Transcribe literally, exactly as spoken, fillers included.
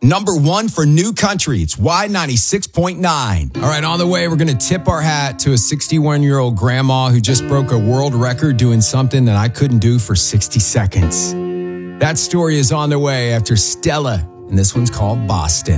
Number one for new country. It's Y ninety-six point nine. All right, on the way, we're going to tip our hat to a sixty-one-year-old grandma who just broke a world record doing something that I couldn't do for sixty seconds. That story is on the way after Stella, and this one's called Boston.